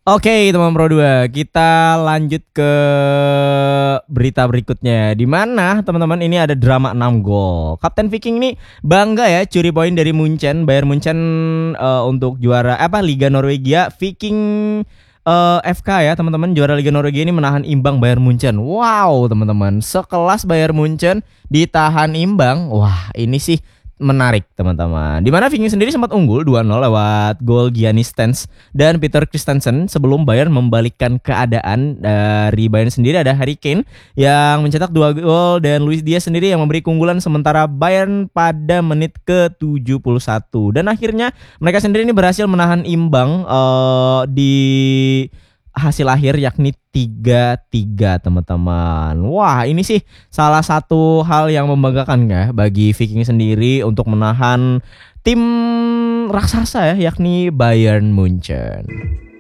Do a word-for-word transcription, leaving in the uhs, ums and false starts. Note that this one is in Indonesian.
Oke teman Pro dua, kita lanjut ke berita berikutnya. Di mana teman-teman ini ada drama enam gol. Kapten Viking ini bangga ya curi poin dari Munchen. Bayern Munchen uh, untuk juara apa Liga Norwegia. Viking uh, F K ya teman-teman, juara Liga Norwegia ini menahan imbang Bayern Munchen. Wow teman-teman, sekelas Bayern Munchen ditahan imbang. Wah ini sih menarik teman-teman. Dimana Viking sendiri sempat unggul dua nol lewat gol Giannis Stens dan Peter Christensen sebelum Bayern membalikkan keadaan. Dari Bayern sendiri ada Harry Kane yang mencetak dua gol dan Luis Diaz sendiri yang memberi keunggulan sementara Bayern pada menit ke tujuh puluh satu. Dan akhirnya mereka sendiri ini berhasil menahan imbang uh, di hasil akhir yakni tiga tiga teman-teman. Wah ini sih salah satu hal yang membanggakan ya bagi Viking sendiri untuk menahan tim raksasa ya yakni Bayern Munchen.